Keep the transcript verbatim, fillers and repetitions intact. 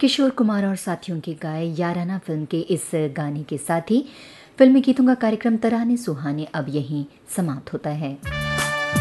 किशोर कुमार और साथियों के गाए याराना फिल्म के इस गाने के साथ ही फिल्मी गीतों का कार्यक्रम तराने सुहाने अब यहीं समाप्त होता है।